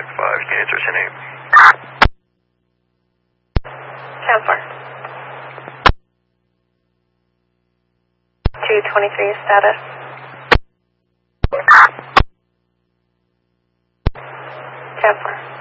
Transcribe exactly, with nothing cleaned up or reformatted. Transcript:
five, can you answer ten eight? Chancellor. two twenty-three status. Chancellor.